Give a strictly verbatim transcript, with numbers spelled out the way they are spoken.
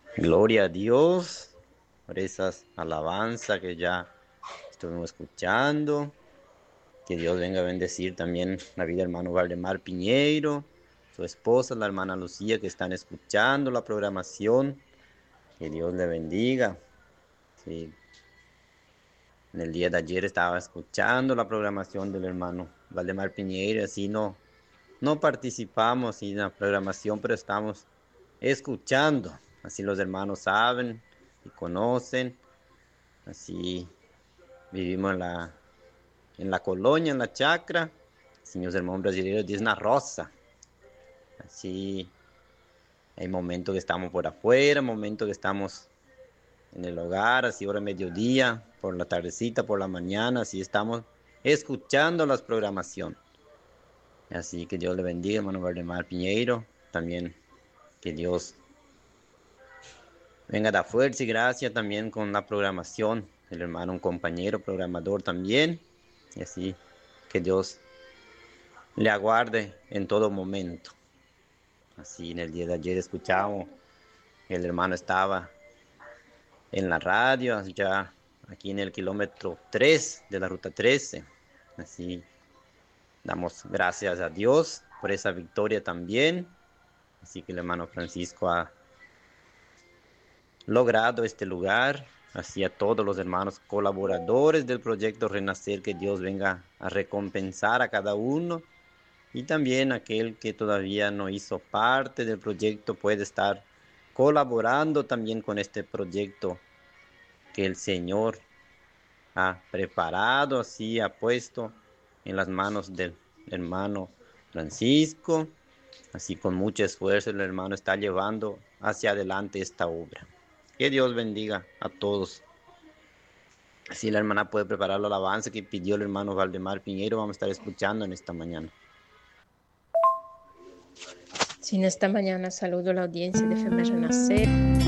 Gloria a Dios por esas alabanzas que ya estuvimos escuchando. Que Dios venga a bendecir también la vida del hermano Valdemar Piñeiro, su esposa, la hermana Lucía, que están escuchando la programación. Que Dios le bendiga. Sí, en el día de ayer estaba escuchando la programación del hermano Valdemar Piñeiro, así no, no participamos en la programación, pero estamos escuchando. Así los hermanos saben y conocen. Así vivimos en la, en la colonia, en la chacra. Assim, os irmãos brasileiros dizem na roça. Así, hay momentos que estamos por afuera, momentos que estamos en el hogar, así hora mediodía, por la tardecita, por la mañana, así estamos escuchando las programación. Así que Dios le bendiga, hermano Valdemar Piñeiro. También que Dios venga a dar fuerza y gracia también con la programación. El hermano, un compañero programador también. Y así que Dios le aguarde en todo momento. Así en el día de ayer escuchamos, el hermano estaba en la radio, ya aquí en el kilómetro tres de la ruta trece. Así damos gracias a Dios por esa victoria también. Así que el hermano Francisco ha logrado este lugar. Así a todos los hermanos colaboradores del proyecto Renacer, que Dios venga a recompensar a cada uno. Y también aquel que todavía no hizo parte del proyecto puede estar colaborando también con este proyecto que el Señor ha preparado, así ha puesto en las manos del hermano Francisco. Así con mucho esfuerzo el hermano está llevando hacia adelante esta obra. Que Dios bendiga a todos. Así la hermana puede preparar la alabanza que pidió el hermano Valdemar Piñeiro. Vamos a estar escuchando en esta mañana. Sí, en esta mañana saludo a la audiencia de F M Renacer.